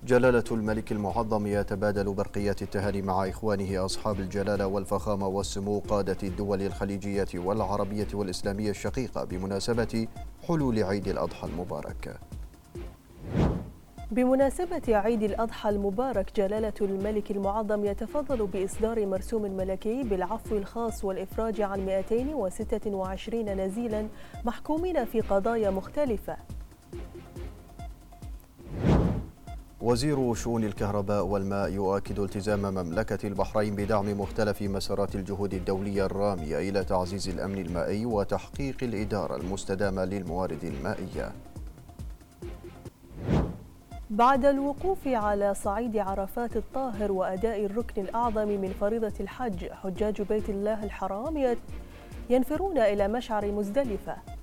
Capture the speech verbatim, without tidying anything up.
جلالة الملك المعظم يتبادل برقيات التهاني مع إخوانه أصحاب الجلالة والفخامة والسمو قادة الدول الخليجية والعربية والإسلامية الشقيقة بمناسبة حلول عيد الأضحى المبارك. بمناسبة عيد الأضحى المبارك، جلالة الملك المعظم يتفضل بإصدار مرسوم ملكي بالعفو الخاص والإفراج عن مئتين وستة وعشرين نزيلا محكومين في قضايا مختلفة. وزير شؤون الكهرباء والماء يؤكد التزام مملكة البحرين بدعم مختلف مسارات الجهود الدولية الرامية إلى تعزيز الأمن المائي وتحقيق الإدارة المستدامة للموارد المائية. بعد الوقوف على صعيد عرفات الطاهر وأداء الركن الأعظم من فريضة الحج، حجاج بيت الله الحرام ينفرون إلى مشعر مزدلفة.